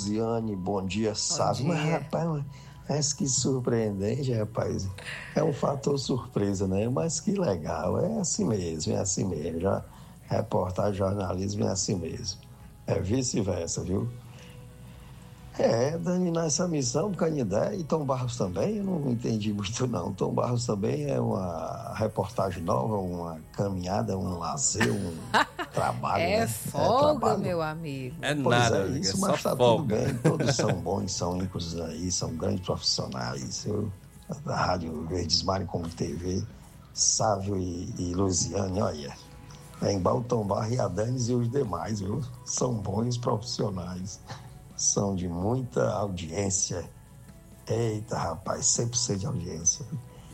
Luziane, bom dia, sabe? Mas, rapaz, mas que surpreendente, rapaz. É um fator surpresa, né? Mas que legal, é assim mesmo, é assim mesmo. Já, reportagem, jornalismo é assim mesmo. É vice-versa, viu? Dani, nessa missão, Canindé e Tom Barros também, eu não entendi muito não. Tom Barros também é uma reportagem nova, uma caminhada, um lazer, um trabalho, né? Folga, Trabalho. meu amigo. Pois nada, é isso, é mas só tá folga. tudo bem, todos são bons, são ícones aí, são grandes profissionais. Da Rádio Verdes Mares como TV, Sávio e Luziane, olha, em Baltom Barro e a Danis e os demais, viu? São bons profissionais. São de muita audiência. Eita, rapaz, 100% de audiência.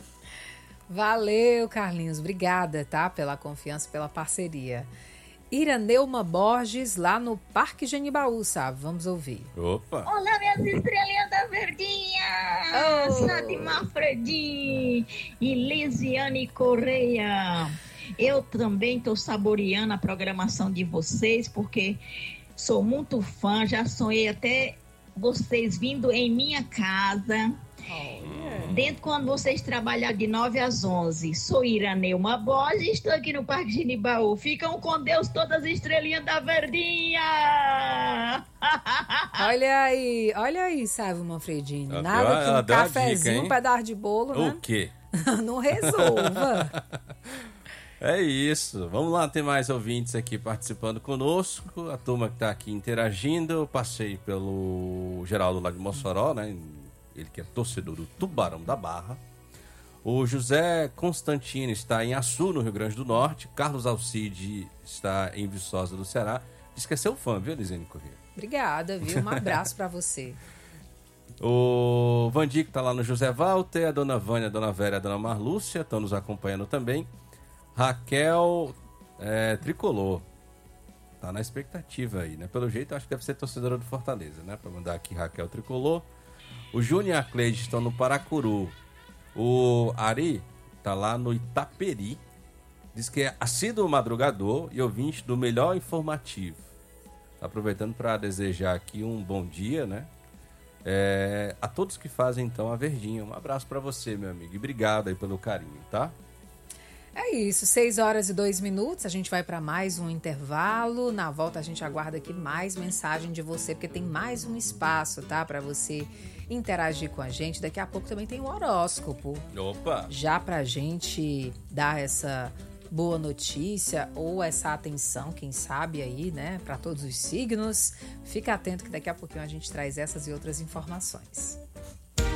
Valeu, Carlinhos. Obrigada, tá? Pela confiança, pela parceria. Iraneuma Borges, lá no Parque Genibaú, sabe? Vamos ouvir. Opa! Olá, minhas estrelinhas da verdinha! Sadimar Fredim e Lisiane Correia. Eu também estou saboreando a programação de vocês, porque sou muito fã, já sonhei até vocês vindo em minha casa. Dentro quando vocês trabalham de 9 às 11. Sou Iraneuma Borges e estou aqui no Parque Genibaú. Ficam com Deus todas as estrelinhas da verdinha! Olha aí, Sávio Manfredini. Ela Nada que um deu a cafezinho, dica, um pedaço de bolo, né? O quê? Não resolva. É isso. Vamos lá, tem mais ouvintes aqui participando conosco. A turma que está aqui interagindo. Eu passei pelo Geraldo lá de Mossoró, né? Ele que é torcedor do Tubarão da Barra. O José Constantino está em Açu, no Rio Grande do Norte. Carlos Alcide está em Viçosa do Ceará. Diz que é seu fã, viu, Elisene Corrêa? Obrigada, viu? Um abraço para você. O Vandico está lá no José Walter. A dona Vânia, a dona Vera e a dona Marlúcia estão nos acompanhando também. Raquel Tricolor. Tá na expectativa aí, né? Pelo jeito, acho que deve ser torcedora do Fortaleza, né? Para mandar aqui Raquel Tricolor. O Júnior e a Cleide estão no Paracuru. O Ari tá lá no Itaperi. Diz que é assíduo madrugador e ouvinte do melhor informativo. Tá aproveitando para desejar aqui um bom dia, né? A todos que fazem então a Verdinha. Um abraço para você, meu amigo. E obrigado aí pelo carinho, tá? É isso, 6h02. A gente vai para mais um intervalo. Na volta a gente aguarda aqui mais mensagem de você, porque tem mais um espaço, tá? Para você interagir com a gente. Daqui a pouco também tem um horóscopo. Opa! Já pra gente dar essa boa notícia ou essa atenção, quem sabe aí, né? Para todos os signos. Fica atento que daqui a pouquinho a gente traz essas e outras informações.